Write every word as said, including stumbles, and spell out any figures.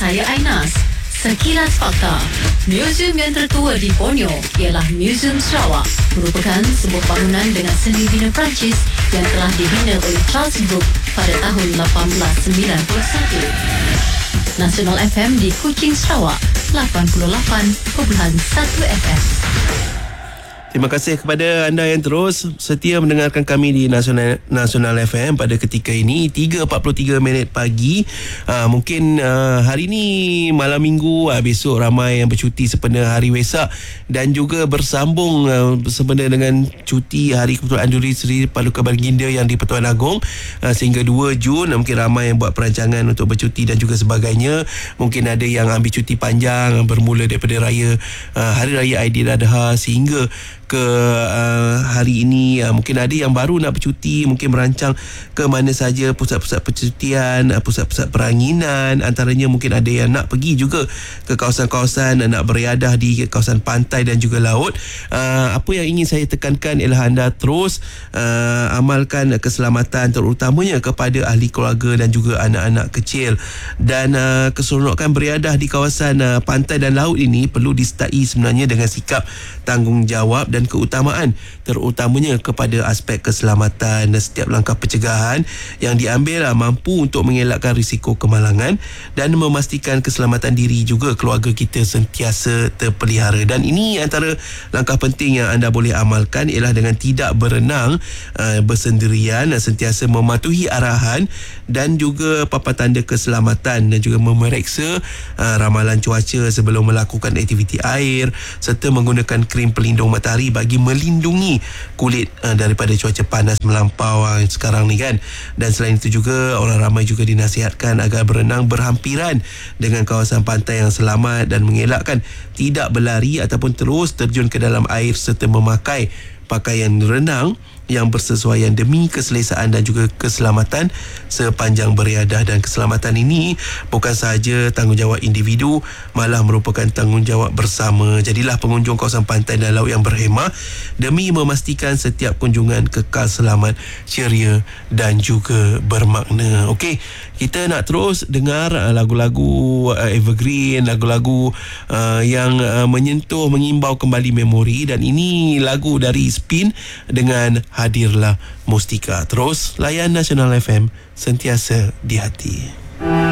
saya Ainas. Sekilas fakta. Museum yang tertua di Borneo ialah Museum Sarawak, merupakan sebuah bangunan dengan seni bina Perancis yang telah dibina oleh Charles Brooke pada tahun lapan belas sembilan puluh satu. Nasional F M di Kuching, Sarawak, lapan puluh lapan perpuluhan satu F M. Terima kasih kepada anda yang terus setia mendengarkan kami di Nasional Nasional F M pada ketika ini tiga empat puluh tiga minit pagi. Uh, mungkin uh, hari ni malam minggu, uh, besok ramai yang bercuti sempena Hari Wesak dan juga bersambung uh, sempena dengan cuti Hari Kepertuan Duri Seri Paduka Baginda yang di Pertuan Agong uh, sehingga dua Jun. Uh, mungkin ramai yang buat perancangan untuk bercuti dan juga sebagainya. Mungkin ada yang ambil cuti panjang bermula daripada raya uh, Hari Raya Aidiladha sehingga ke uh, hari ini. Uh, mungkin ada yang baru nak bercuti, mungkin merancang ke mana saja pusat-pusat percutian, uh, pusat-pusat peranginan. Antaranya mungkin ada yang nak pergi juga ke kawasan-kawasan, uh, nak beriadah di kawasan pantai dan juga laut. Uh, apa yang ingin saya tekankan ialah anda terus uh, amalkan keselamatan, terutamanya kepada ahli keluarga dan juga anak-anak kecil. Dan uh, keseronokan beriadah di kawasan uh, pantai dan laut ini perlu disertai sebenarnya dengan sikap tanggungjawab dan keutamaan, terutamanya kepada aspek keselamatan. Dan setiap langkah pencegahan yang diambil mampu untuk mengelakkan risiko kemalangan dan memastikan keselamatan diri juga keluarga kita sentiasa terpelihara. Dan ini antara langkah penting yang anda boleh amalkan ialah dengan tidak berenang uh, bersendirian, sentiasa mematuhi arahan dan juga papan tanda keselamatan dan juga memeriksa uh, ramalan cuaca sebelum melakukan aktiviti air serta menggunakan krim pelindung matahari bagi melindungi kulit uh, daripada cuaca panas melampau uh, sekarang ni kan. Dan selain itu juga orang ramai juga dinasihatkan agar berenang berhampiran dengan kawasan pantai yang selamat dan mengelakkan tidak berlari ataupun terus terjun ke dalam air serta memakai pakaian renang yang bersesuaian demi keselesaan dan juga keselamatan sepanjang beriadah. Dan keselamatan ini bukan sahaja tanggungjawab individu, malah merupakan tanggungjawab bersama. Jadilah pengunjung kawasan pantai dan laut yang berhemah demi memastikan setiap kunjungan kekal selamat, ceria dan juga bermakna. Okey, kita nak terus dengar lagu-lagu uh, evergreen, lagu-lagu uh, yang uh, menyentuh, mengimbau kembali memori. Dan ini lagu dari Spin dengan Hadirlah Mustika. Terus layan Nasional F M, sentiasa di hati.